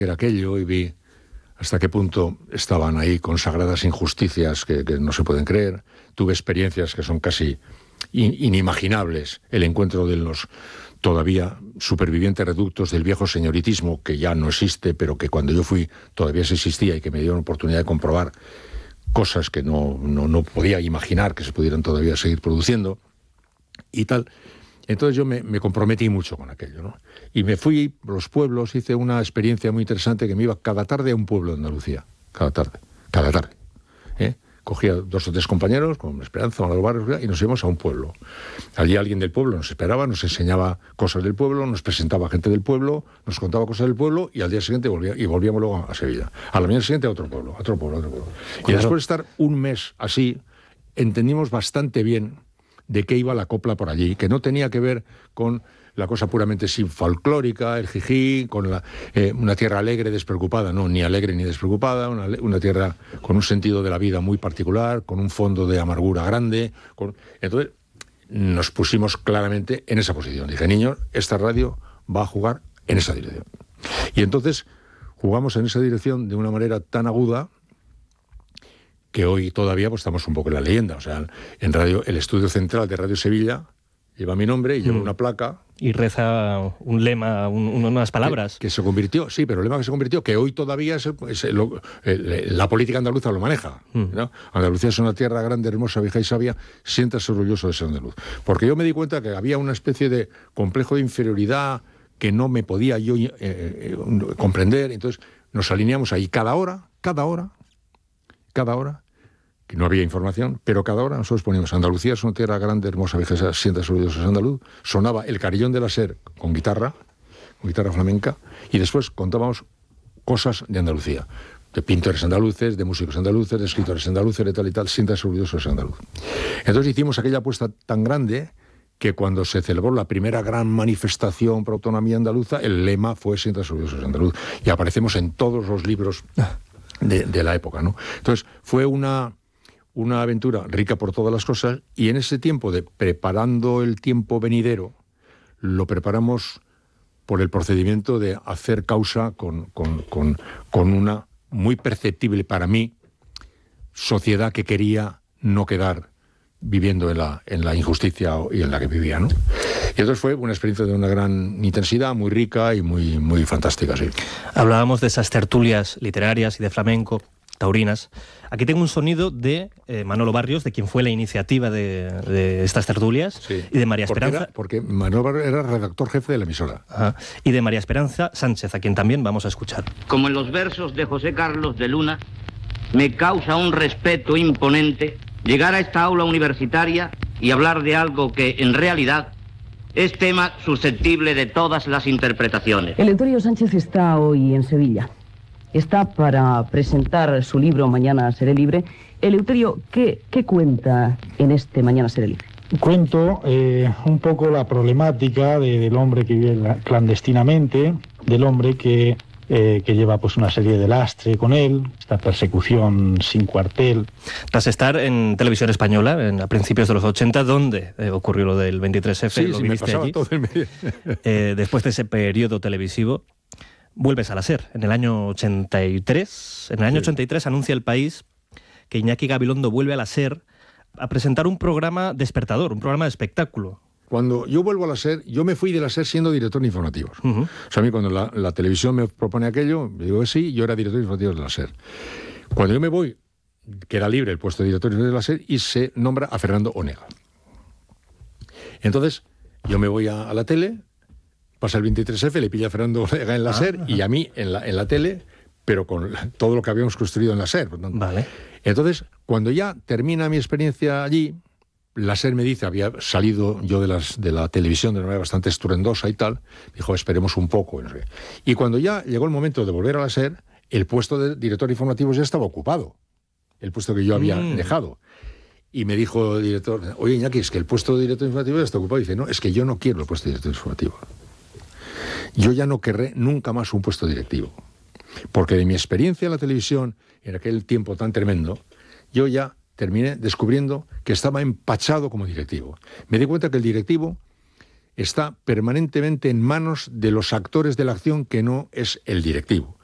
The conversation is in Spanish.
era aquello y vi hasta qué punto estaban ahí consagradas injusticias que no se pueden creer. Tuve experiencias que son casi inimaginables. El encuentro de los todavía supervivientes reductos del viejo señoritismo, que ya no existe, pero que cuando yo fui todavía se existía y que me dio la oportunidad de comprobar cosas que no podía imaginar que se pudieran todavía seguir produciendo y tal. Entonces yo me comprometí mucho con aquello, ¿no? Y me fui a los pueblos, hice una experiencia muy interesante que me iba cada tarde a un pueblo de Andalucía, cada tarde. Cogía 2 o 3 compañeros, con Esperanza, con los barrios, y nos íbamos a un pueblo. Allí alguien del pueblo nos esperaba, nos enseñaba cosas del pueblo, nos presentaba gente del pueblo, nos contaba cosas del pueblo, y al día siguiente volvíamos luego a Sevilla. A la mañana siguiente a otro pueblo. Y después de estar un mes así, entendimos bastante bien de qué iba la copla por allí, que no tenía que ver con la cosa puramente folclórica, el jijí, con una tierra alegre, despreocupada, no, ni alegre ni despreocupada, una tierra con un sentido de la vida muy particular, con un fondo de amargura grande. Entonces nos pusimos claramente en esa posición. Dije, niños, esta radio va a jugar en esa dirección. Y entonces jugamos en esa dirección de una manera tan aguda que hoy todavía pues estamos un poco en la leyenda. O sea, en radio, el estudio central de Radio Sevilla lleva mi nombre y lleva una placa. Y reza un lema, unas palabras. Que se convirtió, sí, pero el lema que se convirtió, que hoy todavía la política andaluza lo maneja, ¿no? Andalucía es una tierra grande, hermosa, vieja y sabia, siéntase orgulloso de ser andaluz. Porque yo me di cuenta que había una especie de complejo de inferioridad que no me podía yo comprender, entonces nos alineamos ahí cada hora, que no había información, pero cada hora nosotros poníamos Andalucía es una tierra grande, hermosa, vieja, siéntase orgulloso de ser andaluz. Sonaba el Carillón de la Ser con guitarra flamenca, y después contábamos cosas de Andalucía, de pintores andaluces, de músicos andaluces, de escritores andaluces, de tal y tal, siéntase orgulloso de ser andaluz. Entonces hicimos aquella apuesta tan grande que cuando se celebró la primera gran manifestación por autonomía andaluza, el lema fue siéntase orgulloso de ser andaluz, y aparecemos en todos los libros de la época, ¿no? Entonces fue una aventura rica por todas las cosas, y en ese tiempo de preparando el tiempo venidero, lo preparamos por el procedimiento de hacer causa con una muy perceptible para mí sociedad que quería no quedar viviendo en la injusticia y en la que vivía, ¿no? Y entonces fue una experiencia de una gran intensidad, muy rica y muy, muy fantástica, sí. Hablábamos de esas tertulias literarias y de flamenco, taurinas. Aquí tengo un sonido de Manolo Barrios, de quien fue la iniciativa de estas tertulias, sí. Y de María Esperanza... Porque Manolo Barrios era redactor jefe de la emisora. Ajá. Y de María Esperanza Sánchez, a quien también vamos a escuchar. Como en los versos de José Carlos de Luna, me causa un respeto imponente llegar a esta aula universitaria y hablar de algo que, en realidad, es tema susceptible de todas las interpretaciones. Eleuterio Sánchez está hoy en Sevilla. Está para presentar su libro Mañana seré libre. Eleuterio, ¿qué cuenta en este Mañana seré libre? Cuento un poco la problemática del hombre que vive clandestinamente, del hombre que lleva pues una serie de lastre con él, esta persecución sin cuartel. Tras estar en Televisión Española a principios de los 80, donde ocurrió lo del 23F, sí, lo viviste me pasaba allí. Todo el medio. Después de ese periodo televisivo, vuelves a la SER en el año 83. En el año 83 anuncia El País que Iñaki Gabilondo vuelve a la SER a presentar un programa despertador, un programa de espectáculo. Cuando yo vuelvo a la SER, yo me fui de la SER siendo director de informativos. O sea, a mí cuando la televisión me propone aquello, me digo que sí, yo era director de informativos de la SER. Cuando yo me voy, queda libre el puesto de director de la SER y se nombra a Fernando Onega. Entonces, yo me voy a la tele, pasa el 23F, le pilla a Fernando Onega en la SER y a mí en la tele, pero con todo lo que habíamos construido en la SER. Vale. Entonces, cuando ya termina mi experiencia allí, la SER me dice, había salido yo de la televisión de una manera bastante estruendosa y tal, dijo, esperemos un poco. Y cuando ya llegó el momento de volver a la SER, el puesto de director de informativos ya estaba ocupado, el puesto que yo había dejado. Y me dijo el director, oye Iñaki, es que el puesto de director de informativos ya está ocupado. Y dice, no, es que yo no quiero el puesto de director de informativos. Yo ya no querré nunca más un puesto directivo. Porque de mi experiencia en la televisión, en aquel tiempo tan tremendo, yo ya terminé descubriendo que estaba empachado como directivo. Me di cuenta que el directivo está permanentemente en manos de los actores de la acción que no es el directivo.